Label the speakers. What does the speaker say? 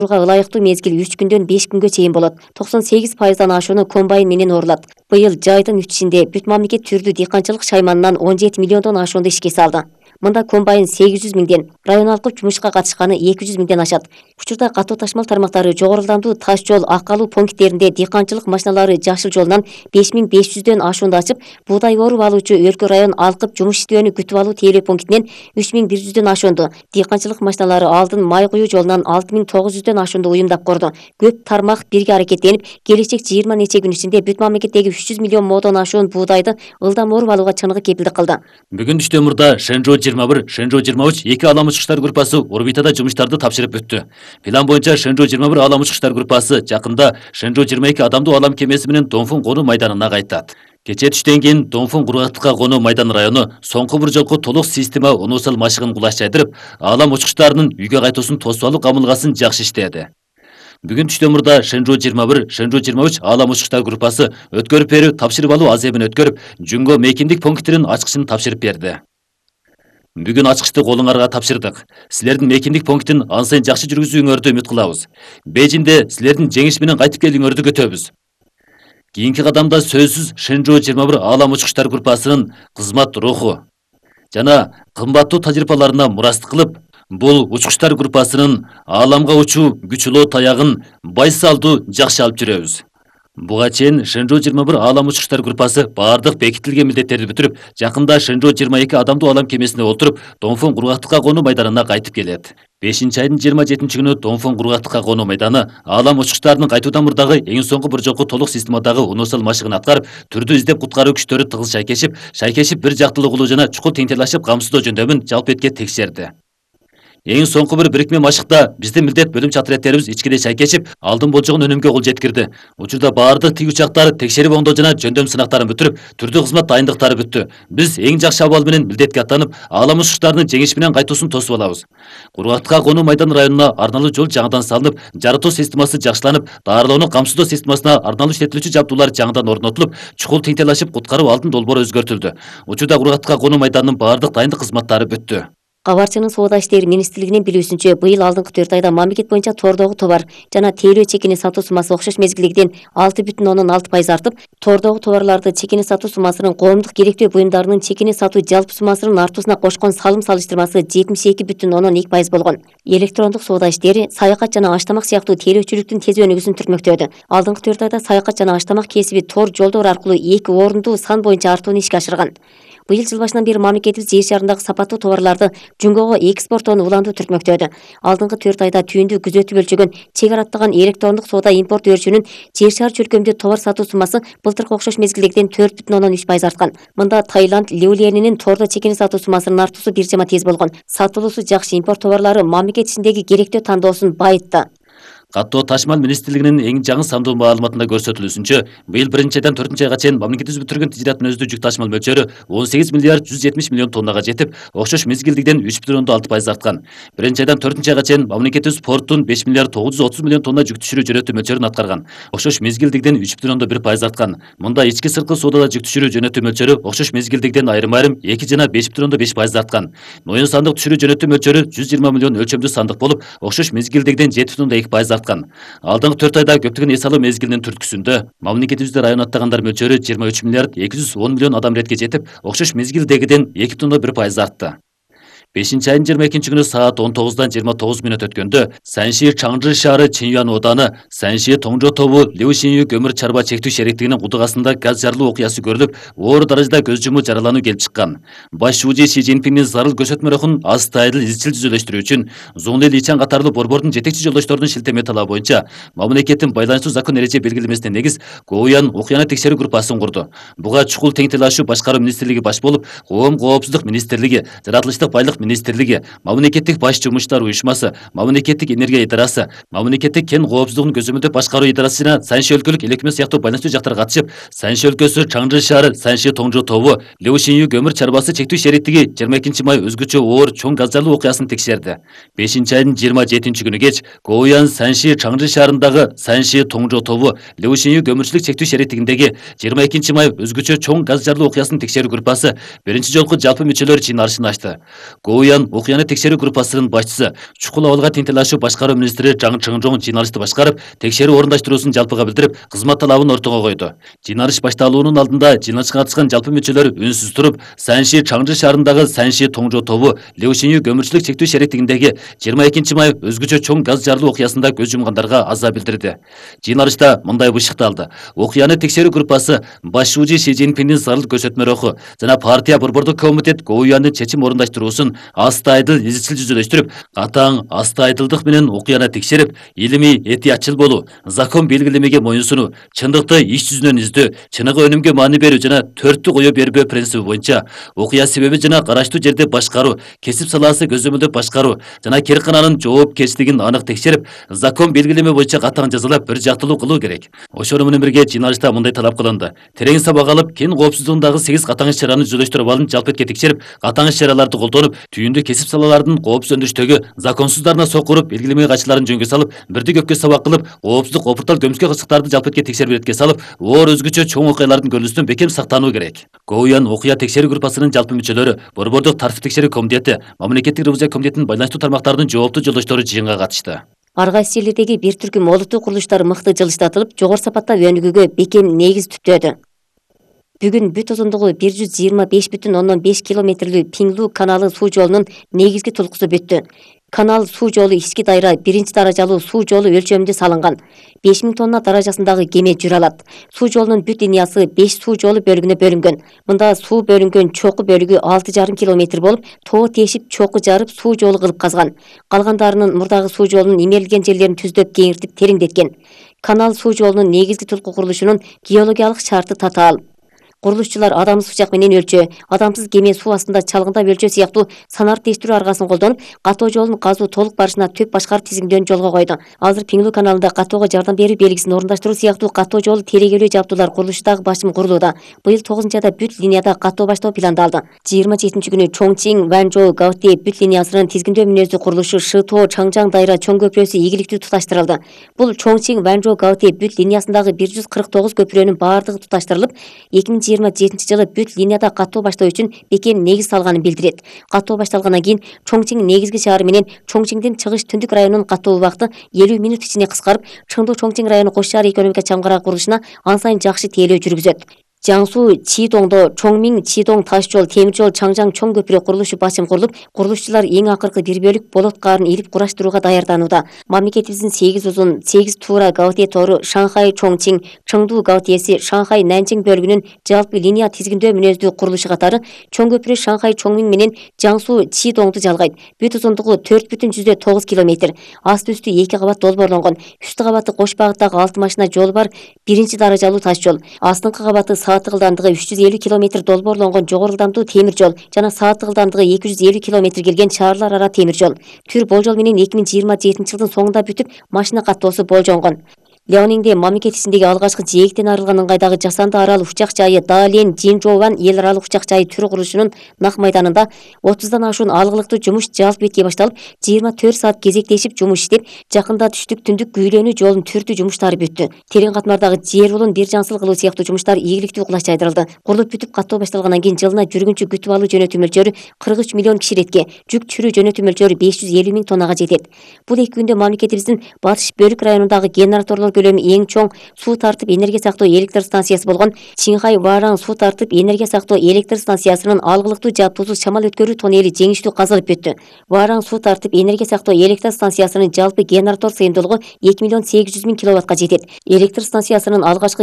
Speaker 1: ылайыктуу мезгил 3 күндөн 5 күнгө чейин болот. 98%дан ашууну комбайн менен орулат. Быйыл жайдын ичинде бүт мамлекет түрдүү дыйканчылык шайманынан 17 миллиондон ашуунду ишке салды. Мында комбайн 800 миңден, район алкып жумушка катышканы 200 миңден ашат. Учурда катуу ташмал тармактары жогору ылдамдуу таш жол акы алуу пункттеринде дыйканчылык машиналары жашыл жолунан 5500дөн ашуунду ачып, буудай оруп алуучу өлкө район алкып жумуш иштөөнү күтүп алуу тейлөө пунктинен 3100дөн ашуунду, дыйканчылык машиналары алдын май куюу жолунан 6900дөн ашуунду уюмдап корду. Көп тармак бирге аракеттенип, келечек 20 нече күн ичинде бүт мамлекеттеги 300 миллион модон ашуун буудайды ылдам оруп алууга чыныгы кепилдик кылды.
Speaker 2: Бүгүн Иштөмурда Шенжо 21, Шенжо 23 эки алам учкучтар группасы орбитада жумуштарды тапшырып өттү. План боюнча Шенжо 21 алам учкучтар группасы жакында Шенжо 22 адамдуу алам кемеси менен Донфун конуу майданына кайтат. Кече түштөн кийин Донфун кургактыкка конуу майдан району соңку бир жолку толук система универсал машыгын кулаш жайдырып, алам учкучтарынын үйгө кайтуусун тосуп алуу камылгасын жакшы иштеди. Бүгүн Иштөмурда Шенжо 21, Шенжо 23 алам учкучтар группасы өткөрүп берүү тапшырып алуу азебин өткөрүп, Жүнгө мейкиндик пункттерин ачкычын тапшырып берди. Бүгүн ачкычты колуңарга тапшырдык. Силердин мейкиндик пунктин ан сайын жакшы жүргүзүүңөрдү үмүт кылабыз. Бейжиңде силердин жеңиш менен кайтып келүүңөрдү күтөбүз. Кийинки кадамда сөзсүз Шенжо 21 алам учкучтар группасынын кызмат руху жана кымбаттуу тажрыйбаларына мурастык кылып, бул учкучтар группасынын аламга учуу күчөлөө таягын байсалдуу жакшы алып жүрөбүз. Буга чейин Шенжо 21 алам учкучтар группасы бардык бекитилген милдеттерди бүтүрүп, жакында Шенжо 22 адамдуу алам кемесине олтуруп, Донфун кургактыкка конуу майданына кайтып келет. 5-айдын 27-күнү Донфун кургактыкка конуу майданы алам учкучтарынын кайтуудан мурдагы эң соңку бир жолку толук системадагы универсал машыгын аткарып, түрдүү издеп куткаруу күчтөрү тыгыз шайкешип бир жактылык улуу жана чукул теңтерлашып камсыздоо жөндөмүн жалпы этке текшерди. Эң соңку бир бирикме машыкта биздин милдет бөлүм чатыреттерибиз ичкиде шайкешип, алдын болжогон өнүмгө кол жеткирди. Учурда бардык тиг учактар текшерип оңдоо жана жөндөм сынактарын бүтүрүп, түрдүү кызмат дайындыктары бүттү. Биз эң жакшы абал менен милдетке аттанып, алам учкучтардын жеңиш менен кайтуусун тосуп алабыз. Кургактыкка конуу майдан районуна арналуу жол жаңыдан салынып, жарытуу системасы жакшыланып, даарылоону камсыздоо системасына арналуу иштетилүүчү жабдуулар жаңыдан орнотулуп, чукул теңтерлашып куткаруу алдын долбоору өзгөртүлдү. Учурда Кургактыкка конуу майданынын бардык дайындык кызматтары бүттү.
Speaker 1: Кабарчынын соода иштери министрлигинин билүүсүнчө, быйыл алдыңкы 4 айда мамлекет боюнча тордогу товар жана тейлөө чекини сатуу суммасы окшош мезгилдегиден 6,6% артып, тордогу товарларды чекини сатуу суммасынын коомдук керектүү буюмдарынын чекини сатуу жалпы суммасынын артуусуна кошкон салым салыштырмасы 72,2% болгон. Электрондук соода иштери, саякат жана аштамак сыяктуу тейлөөчүлүктүн тез өнүгүүсүн түртмөктөдү. Алдыңкы 4 айда саякат жана аштамак кесиби тор жолдор аркылуу 2 орунду сан боюнча артууну ишке ашырган. Быйыл жыл башынан бери мамлекетибиз жер шарындагы сапаттуу товарларды Жүнгөгө экспорттоону уланду түртмөктөдү. Алдыңкы 4 айда түйүндү күзөтүп өлчөгөн чек араттаган электрондук соода импорт өрчүнүн жер шар чөлкөмдө товар сатуу суммасы былтыркы окшош мезгилдегиден 4,3% арткан. Мында Таиланд леуленинин тордо чекини сатуу суммасынын артуусу бир жама тез болгон. Сатылуусу жакшы импорт товарлары мамлекет ичиндеги керектөө тандоосун байытты.
Speaker 2: Каттоо ташмал министрлигинин эң жаңы сандуу маалыматында көрсөтүлүүсүнчө, быйыл 1-айдан 4-айга чейин мамлекетибиз бүтүргөн тижираттын өздүү жүк ташмал мөлчөрү 18 миллиард 170 миллион тоннага жетип, окшош мезгилдегиден 3,6% арткан. 1-айдан 4-айга чейин мамлекетибиз порттун 5 миллиард 930 миллион тонна жүк түшүрүү жөнөтүү мөлчөрүн аткарган. Окшош мезгилдегиден 3,1% арткан. Мында ички сырткы соодада жүк түшүрүү жөнөтүү мөлчөрү окшош мезгилдегиден айрым-айрым 2 жана 5,5% арткан. Ноюн сандык түшүрүү жөнөтүү мөлчөрү 120 миллион өлчөмдүү сандык болуп, окшош мезгилдегиден 7,2% арткан. Алдыңкы 4 айда көптөгөн эс алуу мезгилинин түрткүсүндө мамлекетибизде район аттагандар мөлчөрү 23 миллиард 210 миллион адам ретке жетип, окшош мезгилдегиден 2,1% артты. 5-айдын 22-күнү саат 19-дан 29 мүнөт өткөндө Санши Чаңжы шаары Чинюан ооданы Санши Тоңжо тобу Леушинью көмүр чарба чектүү шериктигинин кудугасында газ жарылуу окуясы көрүлүп, оор даражада көз жумуу жаралануу келип чыккан. Баш шүүжи Си Цзиньпиндин зарыл көрсөтмөрөхүн астайыл изчил түзөлөштүрүү үчүн Зуңли Личан катарлуу борбордун жетекчи жолдошторунун шилтеме талабы боюнча мамлекеттин байланыштуу закон эреже белгилемесине негиз Гоуян окуяны текшерүү группасын курду. Буга чукул теңтелашуу башкаруу министрлиги баш болуп, Коом коопсуздук министрлиги, жаратылыштык байлык министрлиги, мамлекеттик баш жумуштар уюшмасы, мамлекеттик энергия идарасы, мамлекеттик кен коопсуздугун көзөмөлдөп башкаруу идарасы жана Санши өлкөлүк элекме сыяктуу байланыштуу жактар катышып, Санши өлкөсү Чаңжы шаары Санши Тоңжо тобу Леушинью көмүр чарбасы чектүү шериктиги 22 май өзгөчө оор чоң газ жарылуу окуясын текшерди. 5-айдын 27-күнү кеч Гоуян Санши Чаңжы шаарындагы Санши Тоңжо тобу Леушинью көмүрчүлүк чектүү шериктигиндеги 22 май өзгөчө чоң газ жарылуу окуясын текшерүү группасы биринчи жолку жалпы мүчөлөр чыйын арышын ачты. Гоуян окуяны текшерүү группасынын башчысы, чукул абалга тентелашуу башкаруу министри Жаң Чыңжоң жыйналышты башкарып, текшерүү орундашtıруусун жалпыга билдирип, кызмат талабын ортого койду. Жыйналыш башталуунун алдында жыйналышка катышкан жалпы мүчөлөр үнсүз туруп, Санши Чаңжы шаарындагы Санши Тоңжо тобу Леушиню көмүрчүлүк чектөө шериктигиндеги 22 май өзгөчө чоң газ жарылуу окуясында көз жумгандарга аза билдирди. Жыйналышта мындай бышыкталды. Окуяны текшерүү группасы башчы Ши Цзиньпиндин зарыл көрсөтмөрөхү жана партия борбордук комитет Гоуяндын чечим орундаштыруусун астайдыл изчил жүзөлөштүрүп, катаң астайдылдык менен окуяны текшерип, илимий этиятчыл болуу, закон белгилемеге моюнсунуу, чындыкты иш жүзүнөн издөө, чыныгы өнүмгө маани берүү жана төрттү коё бербөө принциби боюнча окуя себеби жана караштуу жерде башкаруу, кесип салаасы көзөмөлдөп башкаруу жана керкананын жоопкерчилигин анык текшерип, закон белгилеме боюнча катаң жазалап бир жактылуу кылуу керек. Ошону менен бирге жыйналышта мындай талап кылынды. Терең сабак алып, кен коопсуздугундагы 8 катаң иш-чараны жүзөлөштүрүп алын жалпы этке текшерип, катаң иш-чараларды колдонуп, түйүндү кесип салалардын коопсуз өндүрүштөгү законсуздарына сокуруп, белгилеме кайчыларын жөнгө салып, бирди көккө сабак кылып, коопсуздук опуртал көмүскө кылчыктарды жалпы этке текшерип иретке салып, оор өзгөчө чоң окуялардын көрүлүшүнөн бекем сактануу керек. Гоуян окуя текшерүү группасынын жалпы мүчөлөрү, борбордук тартип текшерүү комитети, мамлекеттик ревизия комитетинин байланыштуу тармактарынын жооптуу жолдоштору жыйынга катышты.
Speaker 1: Ар кайсы жерлердеги бир түркүм олуттуу курулуштар мыкты жылыштатылып, жогору сапаттап өнүгүүгө бекем негиз түптөдү. Бүгүн бүт узундугу 125,5 километрлүү Пиңлу каналы суу жолунун негизги толкусу бүттү. Канал суу жолу ички дайра 1 даражалуу суу жолу өлчөмүндө салынган. 5000 тонна даражасындагы кеме жүрө алат. Суу жолунун бүт линиясы 5 суу жолу бөлүгүнө бөлүнгөн. Мында суу бөлүнгөн чоку бөлүгү 6,5 километр болуп, тоо тешип чоку жарып суу жолу кылып казган. Калгандарынын мурдагы суу жолунун имерилген жерлерин түздөп кеңиртип тереңдеткен. Канал суу жолунун негизги толку курулушунун геологиялык шарты татаал. Курулушчулар адамсыз учак менен өлчө, адамсыз кеме суу астында чалгындап өлчө сыяктуу санар тештирүү аргасын колдонуп, катоо жолун казуу толук барышына төп башкарып тизимдөөн жолго койду. Азыр Пиңлу каналында катоого жардам берүү белгисин орундаштыруу сыяктуу катоо жолу терегелөө жабдуулар курулуштагы башым курулууда. Быйыл 9-айда бүт линияда катоо баштоо пландалды. 27-күнү Чоңчиң Ванжоу Гаути бүт линиясынын тизгиндөө мүнөздүү курулушу Шытоо Чаңжаң дайра чоң көпүрөсү ийгиликтүү туташтырылды. Бул Чоңчиң Ванжоу Гаути бүт линиясындагы 149 көпүрөнүн баардыгы туташтырылып, 2027 жылы бүт линияда катоо баштоо үчүн бекем негиз салганын билдирет. Катоо башталгандан кийин Чоңчиң негизги шаары менен Чоңчиңдин чыгыш түндүк районунун катоо убакыты 50 минут ичинде кыскарып, Чыңдуу Чоңчиң району кош шаар экономика чамгарак курулушуна ан сайын жакшы тейлөө жүргүзөт. Жаңсу Чидоңдо Чоңмиң Чидоң таш жол, темир жол, Чаңжаң чоң көпүрө курулушу башым курулуп, курулушчулар эң акыркы бир бөлүк болот каарын илип кураштырууга даярданууда. Мамлекетибиздин 8 узун, 8 туура Гаути тору Шанхай Чоңчиң, Чыңдуу Гаутиеси, Шанхай Нанчиң бөлүгүнүн жалпы линия тизгиндөө мүнөздүү курулушу катары чоң көпүрө Шанхай Чоңмиң менен Жаңсу Чидоңду жалгайт. Бүт узундугу 4,9 километр. Асты үстү 2 кабат долбоорлонгон. Үстү кабаты кош багыттагы 6 машина жолу бар 1 даражалуу таш жол. Астыңкы кабаты сааттык ылдамдыгы 350 км долбоорлонгон жогору ылдамдуу темир жол жана сааттык ылдамдыгы 250 км келген шаарлар ара темир жол. Түр болжол менен 2027 жылдын соңунда бүтүп, машина каттоосу болжонгон. Леонинде мамлекет ичиндеги алгачкы жээктен арылган ыңгайдагы жасанды арал учак жайы Дален Жинжован эл аралык учак жайы түрү курулушунун нак майданында 30дан ашуун алгылыктуу жумуш жалпы бетке башталып, 24 саат кезектешип жумуш иштеп, жакында түштүк түндүк күйлөнүү жолун түртүү жумуштары бүттү. Терең катмардагы жер булун бир жансыл кылуу сыяктуу жумуштар ийгиликтүү кулаш жайдырылды. Курулуп бүтүп каттоо башталгандан кийин жылына жүргүнчү күтүп алуу жөнөтүү мөлчөрү 43 миллион киширетке, жүк чүрүү жөнөтүү мөлчөрү 550 миң тоннага жетет. Бул 2 күндө мамлекетибиздин батыш бөлүк районундагы генераторлор көлөмү эң чоң суу тартып энергия сактоо электр станциясы болгон Чинхай Варан суу тартып энергия сактоо электр станциясынын алгылыктуу жабдуусуз шамал өткөрүү тоннели жеңиштүү казылып бүттү. Варан суу тартып энергия сактоо электр станциясынын жалпы генератор сыйымдуулугу 2 миллион 800 миң киловаттка жетет. Электр станциясынын алгачкы